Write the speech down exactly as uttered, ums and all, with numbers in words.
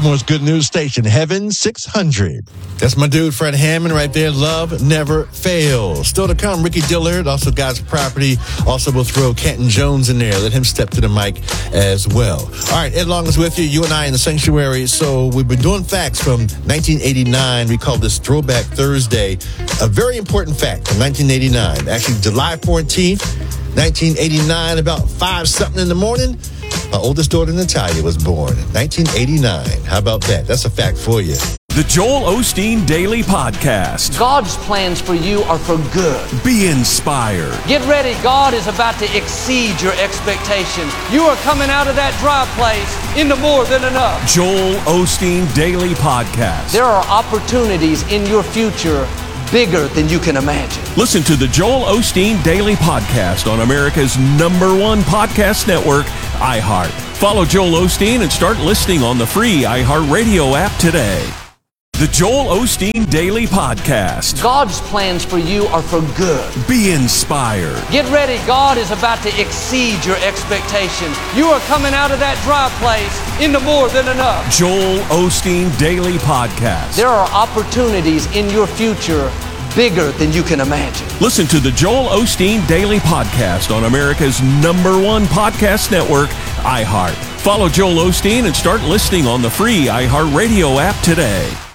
Baltimore's good news station, Heaven six hundred. That's my dude, Fred Hammond, right there. Love never fails. Still to come, Ricky Dillard, also God's Property. Also, we'll throw Canton Jones in there. Let him step to the mic as well. All right, Ed Long is with you. You and I in the sanctuary. So we've been doing facts from nineteen eighty-nine. We call this Throwback Thursday. A very important fact from nineteen eighty-nine. Actually, July fourteenth, nineteen eighty-nine, about five something in the morning. My oldest daughter, Natalia, was born in nineteen eighty-nine. How about that? That's a fact for you. The Joel Osteen Daily Podcast. God's plans for you are for good. Be inspired. Get ready. God is about to exceed your expectations. You are coming out of that dry place into more than enough. Joel Osteen Daily Podcast. There are opportunities in your future bigger than you can imagine. Listen to the Joel Osteen Daily Podcast on America's number one podcast network, iHeart. Follow Joel Osteen and start listening on the free iHeartRadio app today. The Joel Osteen Daily Podcast. God's plans for you are for good. Be inspired. Get ready. God is about to exceed your expectations. You are coming out of that dry place into more than enough. Joel Osteen Daily Podcast. There are opportunities in your future bigger than you can imagine. Listen to the Joel Osteen Daily Podcast on America's number one podcast network, iHeart. Follow Joel Osteen and start listening on the free iHeartRadio app today.